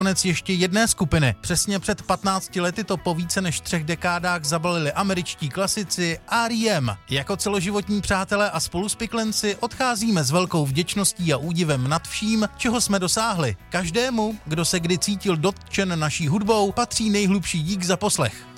konec ještě jedné skupiny. Přesně před 15 lety to po více než 3 dekádách zabalili američtí klasici R.E.M. Jako celoživotní přátelé a spoluspiklenci odcházíme s velkou vděčností a údivem nad vším, čeho jsme dosáhli. Každému, kdo se kdy cítil dotčen naší hudbou, patří nejhlubší dík za poslech.